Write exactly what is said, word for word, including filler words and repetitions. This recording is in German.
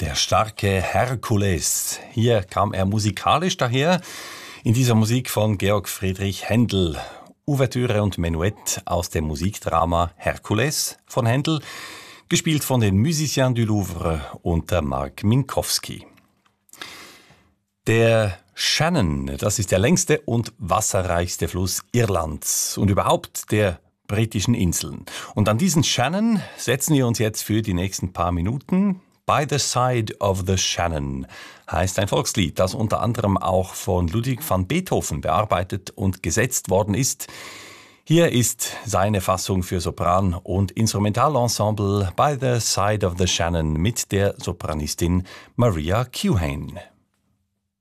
Der starke Herkules. Hier kam er musikalisch daher, in dieser Musik von Georg Friedrich Händel. Ouvertüre und Menuett aus dem Musikdrama Herkules von Händel, gespielt von den Musiciens du Louvre unter Mark Minkowski. Der Shannon, das ist der längste und wasserreichste Fluss Irlands und überhaupt der britischen Inseln. Und an diesen Shannon setzen wir uns jetzt für die nächsten paar Minuten. By the Side of the Shannon heißt ein Volkslied, das unter anderem auch von Ludwig van Beethoven bearbeitet und gesetzt worden ist. Hier ist seine Fassung für Sopran und Instrumentalensemble By the Side of the Shannon mit der Sopranistin Maria Keohane.